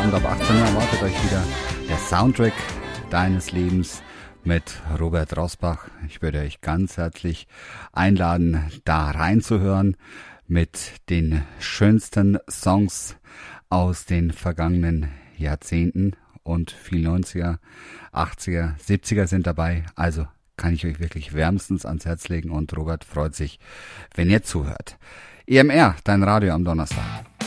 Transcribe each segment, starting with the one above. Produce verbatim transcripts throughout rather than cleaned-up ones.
Abend ab achtzehn Uhr erwartet euch wieder der Soundtrack deines Lebens mit Robert Rosbach. Ich würde euch ganz herzlich einladen, da reinzuhören mit den schönsten Songs aus den vergangenen Jahrzehnten und viel neunziger, achtziger, siebziger sind dabei. Also kann ich euch wirklich wärmstens ans Herz legen und Robert freut sich, wenn ihr zuhört. E M R, dein Radio am Donnerstag.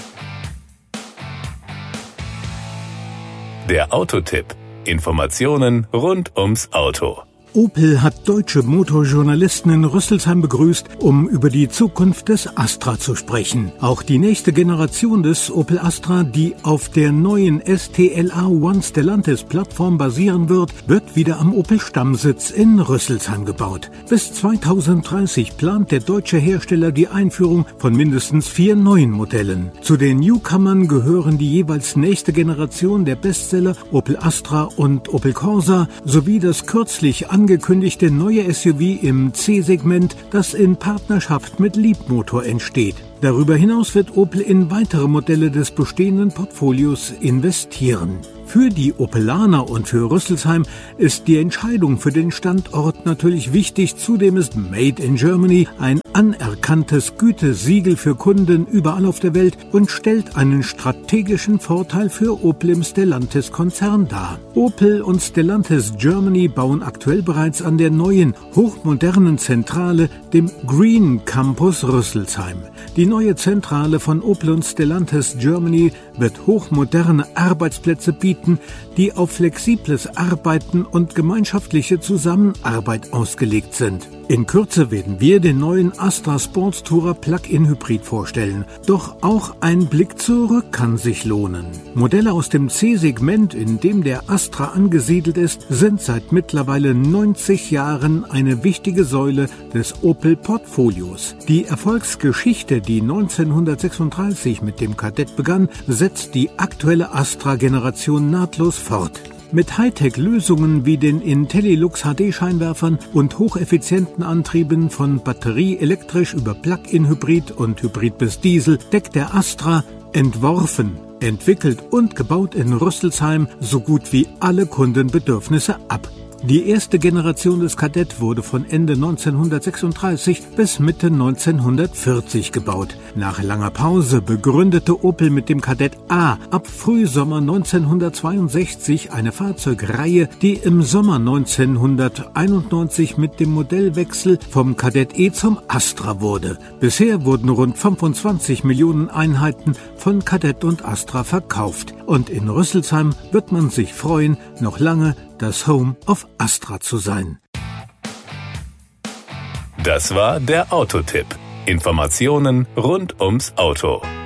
Der Autotipp. Informationen rund ums Auto. Opel hat deutsche Motorjournalisten in Rüsselsheim begrüßt, um über die Zukunft des Astra zu sprechen. Auch die nächste Generation des Opel Astra, die auf der neuen S T L A One Stellantis Plattform basieren wird, wird wieder am Opel Stammsitz in Rüsselsheim gebaut. Bis zweitausenddreißig plant der deutsche Hersteller die Einführung von mindestens vier neuen Modellen. Zu den Newcomern gehören die jeweils nächste Generation der Bestseller Opel Astra und Opel Corsa sowie das kürzlich angekündigte neue S U V im C-Segment, das in Partnerschaft mit Leapmotor entsteht. Darüber hinaus wird Opel in weitere Modelle des bestehenden Portfolios investieren. Für die Opelaner und für Rüsselsheim ist die Entscheidung für den Standort natürlich wichtig. Zudem ist Made in Germany ein anerkanntes Gütesiegel für Kunden überall auf der Welt und stellt einen strategischen Vorteil für Opel im Stellantis-Konzern dar. Opel und Stellantis Germany bauen aktuell bereits an der neuen, hochmodernen Zentrale, dem Green Campus Rüsselsheim. Die neue Zentrale von Opel und Stellantis Germany wird hochmoderne Arbeitsplätze bieten, die auf flexibles Arbeiten und gemeinschaftliche Zusammenarbeit ausgelegt sind. In Kürze werden wir den neuen Astra Sportstourer Plug-in Hybrid vorstellen. Doch auch ein Blick zurück kann sich lohnen. Modelle aus dem C-Segment, in dem der Astra angesiedelt ist, sind seit mittlerweile neunzig Jahren eine wichtige Säule des Opel-Portfolios. Die Erfolgsgeschichte, die neunzehnhundertsechsunddreißig mit dem Kadett begann, setzt die aktuelle Astra-Generation nahtlos fort. Mit Hightech-Lösungen wie den IntelliLux H D-Scheinwerfern und hocheffizienten Antrieben von Batterie elektrisch über Plug-in-Hybrid und Hybrid bis Diesel deckt der Astra, entworfen, entwickelt und gebaut in Rüsselsheim, so gut wie alle Kundenbedürfnisse ab. Die erste Generation des Kadett wurde von Ende neunzehnhundertsechsunddreißig bis Mitte neunzehnhundertvierzig gebaut. Nach langer Pause begründete Opel mit dem Kadett A ab Frühsommer neunzehnhundertzweiundsechzig eine Fahrzeugreihe, die im Sommer neunzehnhunderteinundneunzig mit dem Modellwechsel vom Kadett E zum Astra wurde. Bisher wurden rund fünfundzwanzig Millionen Einheiten von Kadett und Astra verkauft. Und in Rüsselsheim wird man sich freuen, noch lange das Home of Astra zu sein. Das war der Autotipp. Informationen rund ums Auto.